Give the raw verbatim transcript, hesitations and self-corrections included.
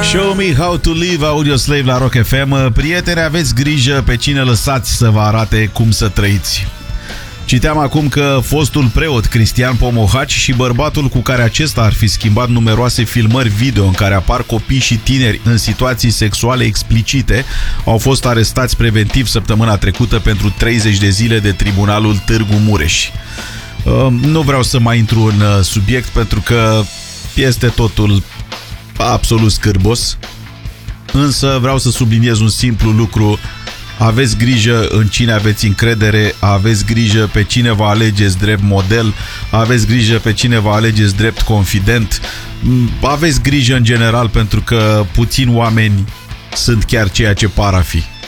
Show me how to live, Audioslave la Rock F M. Prieteni, aveți grijă pe cine lăsați să vă arate cum să trăiți. Citeam acum că fostul preot Cristian Pomohaci și bărbatul cu care acesta ar fi schimbat numeroase filmări video în care apar copii și tineri în situații sexuale explicite au fost arestați preventiv săptămâna trecută pentru treizeci de zile de Tribunalul Târgu Mureș. Nu vreau să mai intru în subiect pentru că este totul absolut scârbos, însă vreau să subliniez un simplu lucru: aveți grijă în cine aveți încredere, aveți grijă pe cine vă alegeți drept model, aveți grijă pe cine vă alegeți drept confident, aveți grijă în general, pentru că puțini oameni sunt chiar ceea ce par a fi.